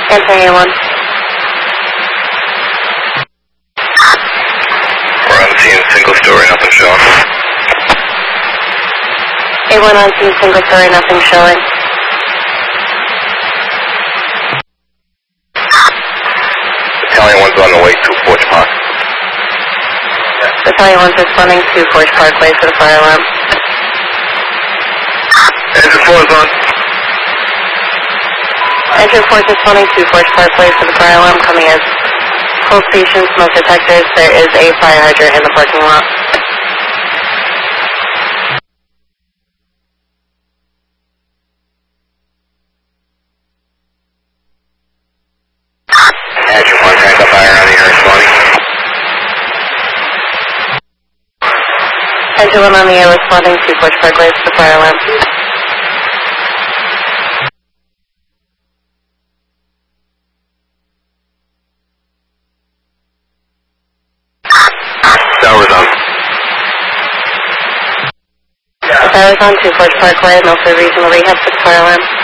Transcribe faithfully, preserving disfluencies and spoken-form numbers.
Answering A one. We're on scene, single story, nothing showing. A one on scene, single story, nothing showing. Battalion one's on the way to Forge Park. Battalion one's responding to Forge Parkway for the fire alarm. Engine four is on. Engine four is responding to Forge Parkway for the fire alarm coming as full station smoke detectors. There is a fire hydrant in the parking lot. Engine one, tank up fire on the air, responding. Engine one on the air responding to Forge Parkway for the fire alarm. Tower's on. The tower's on to Forge Parkway, Milford Regional Rehab for the fire alarm.